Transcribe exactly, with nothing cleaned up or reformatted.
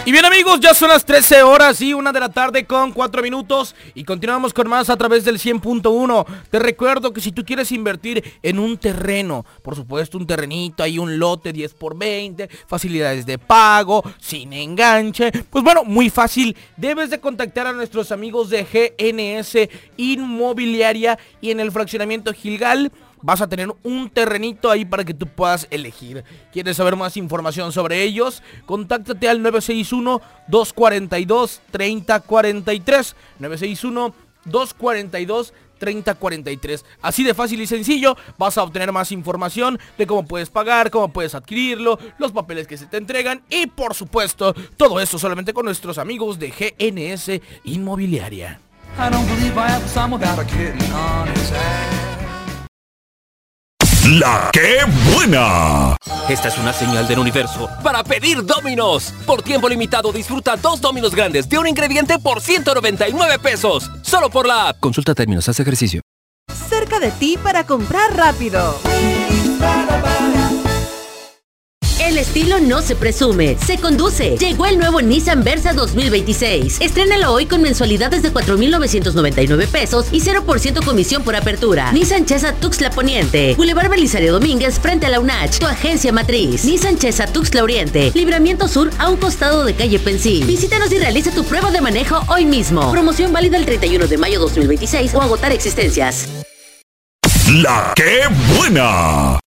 Y bien amigos, ya son las trece horas y una de la tarde con cuatro minutos y continuamos con más a través del cien punto uno. Te recuerdo que si tú quieres invertir en un terreno, por supuesto un terrenito, hay un lote diez por veinte, facilidades de pago, sin enganche, pues bueno, muy fácil, debes de contactar a nuestros amigos de G N S Inmobiliaria y en el fraccionamiento Gilgal vas a tener un terrenito ahí para que tú puedas elegir. ¿Quieres saber más información sobre ellos? Contáctate al nueve seis uno, dos cuatro dos, tres cero cuatro tres, nueve seis uno, dos cuatro dos, tres cero cuatro tres. Así de fácil y sencillo vas a obtener más información de cómo puedes pagar, cómo puedes adquirirlo, los papeles que se te entregan y por supuesto todo eso solamente con nuestros amigos de G N S Inmobiliaria. I don't believe I have some without a kitten on his ass. ¡La que buena! Esta es una señal del universo para pedir Domino's. Por tiempo limitado disfruta dos Domino's grandes de un ingrediente por ciento noventa y nueve pesos. Solo por la app. Consulta términos, haz ejercicio. Cerca de ti para comprar rápido. El estilo no se presume, se conduce. Llegó el nuevo Nissan Versa dos mil veintiséis. Estrénalo hoy con mensualidades de cuatro mil novecientos noventa y nueve pesos y cero por ciento comisión por apertura. Nissan Chesa Tuxtla Poniente, Boulevard Belisario Domínguez frente a la U N A C H, tu agencia matriz. Nissan Chesa Tuxtla Oriente, Libramiento Sur a un costado de calle Pensil. Visítanos y realiza tu prueba de manejo hoy mismo. Promoción válida el treinta y uno de mayo dos mil veintiséis o agotar existencias. ¡La que buena!